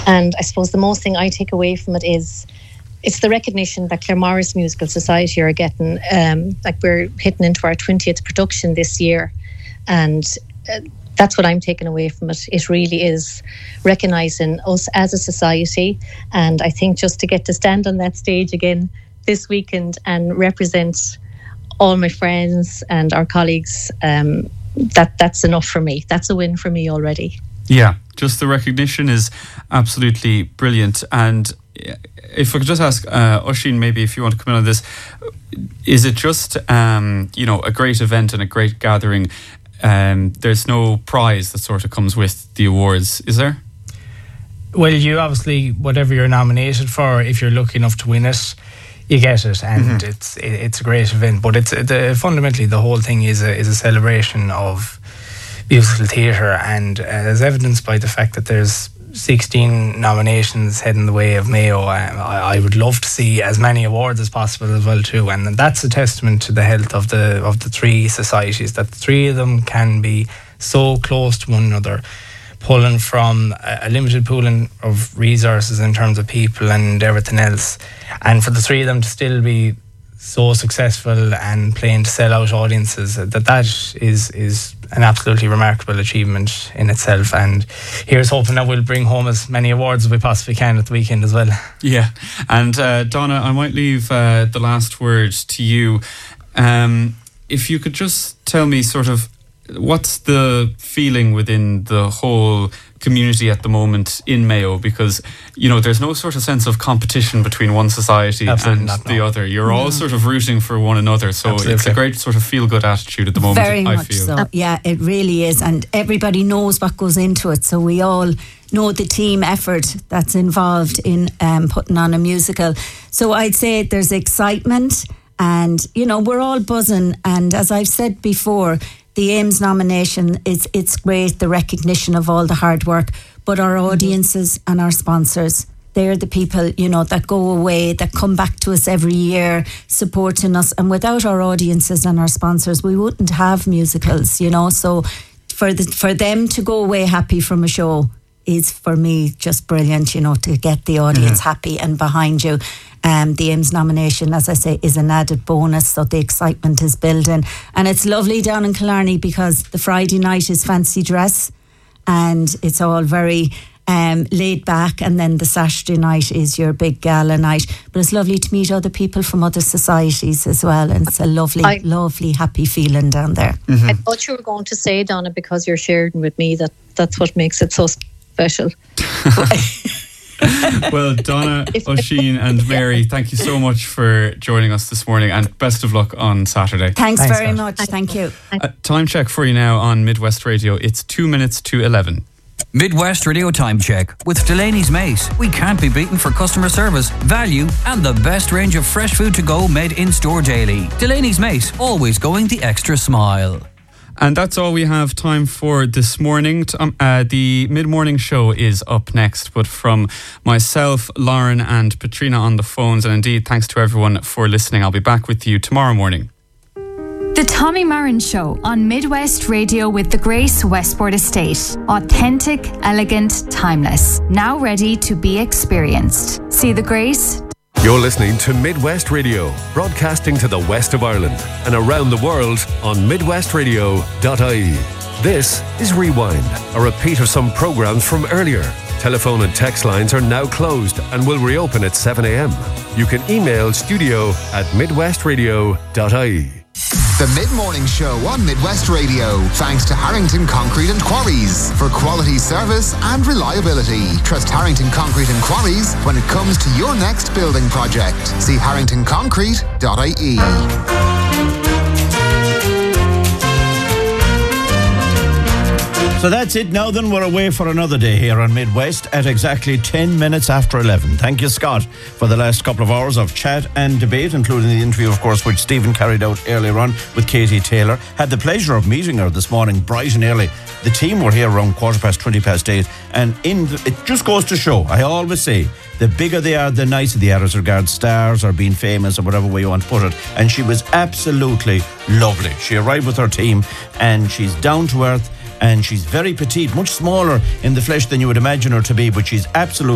And I suppose the most thing I take away from it is it's the recognition that Claremorris Musical Society are getting. Like we're hitting into our 20th production this year, and that's what I'm taking away from it. It really is recognising us as a society, and I think just to get to stand on that stage again this weekend and represent all my friends and our colleagues, that's enough for me. That's a win for me already. Yeah, just the recognition is absolutely brilliant. And if I could just ask Oisín, maybe if you want to come in on this, is it just a great event and a great gathering? There's no prize that sort of comes with the awards, is there? Well, you obviously, whatever you're nominated for, if you're lucky enough to win it, you get it, and it's a great event. But it's fundamentally the whole thing is a celebration of musical theatre, and as evidenced by the fact that there's 16 nominations heading the way of Mayo. I would love to see as many awards as possible as well too, and that's a testament to the health of the three societies, that the three of them can be so close to one another, pulling from a limited pooling of resources in terms of people and everything else, and for the three of them to still be so successful and playing to sell out audiences, that is an absolutely remarkable achievement in itself. And here's hoping that we'll bring home as many awards as we possibly can at the weekend as well. Yeah, and Donna, I might leave the last word to you. If you could just tell me sort of what's the feeling within the whole community at the moment in Mayo, because there's no sort of sense of competition between one society and the other. You're all sort of rooting for one another, so it's a great sort of feel-good attitude at the moment. Very much so. Yeah, it really is, and everybody knows what goes into it, so we all know the team effort that's involved in putting on a musical. So I'd say there's excitement, and we're all buzzing, and as I've said before, the AIMS nomination, it's great, the recognition of all the hard work, but our audiences and our sponsors, they're the people, that go away, that come back to us every year, supporting us. And without our audiences and our sponsors, we wouldn't have musicals, So for them to go away happy from a show is, for me, just brilliant, to get the audience happy and behind you. The AIMS nomination, as I say, is an added bonus, so the excitement is building. And it's lovely down in Killarney because the Friday night is fancy dress and it's all very laid back, and then the Saturday night is your big gala night. But it's lovely to meet other people from other societies as well, and it's a lovely, lovely, happy feeling down there. I thought you were going to say, Donna, because you're sharing with me, that's what makes it so special. Well, Donna, Oisín and Mary, thank you so much for joining us this morning, and best of luck on Saturday. Thanks very much. Thank you. Time check for you now on Midwest Radio. It's 2 minutes to 11. Midwest Radio Time Check with Delaney's Mate. We can't be beaten for customer service, value and the best range of fresh food to go made in store daily. Delaney's Mate, always going the extra smile. And that's all we have time for this morning. The mid-morning show is up next, but from myself, Lauren and Patrina on the phones, and indeed thanks to everyone for listening. I'll be back with you tomorrow morning. The Tommy Marin Show on Midwest Radio with the Grace Westport Estate. Authentic, elegant, timeless. Now ready to be experienced. See the Grace. You're listening to Midwest Radio, broadcasting to the west of Ireland and around the world on midwestradio.ie. This is Rewind, a repeat of some programmes from earlier. Telephone and text lines are now closed and will reopen at 7 a.m. You can email studio@midwestradio.ie. The Mid-Morning Show on Midwest Radio, thanks to Harrington Concrete and Quarries for quality service and reliability. Trust Harrington Concrete and Quarries when it comes to your next building project. See harringtonconcrete.ie. So that's it now then. We're away for another day here on Midwest at exactly 10 minutes after 11. Thank you, Scott, for the last couple of hours of chat and debate, including the interview, of course, which Stephen carried out earlier on with Katie Taylor. Had the pleasure of meeting her this morning bright and early. The team were here around 8:15, and it just goes to show, I always say, the bigger they are, the nicer they are as regards stars or being famous or whatever way you want to put it. And she was absolutely lovely. She arrived with her team and she's down to earth, and she's very petite, much smaller in the flesh than you would imagine her to be, but she's absolutely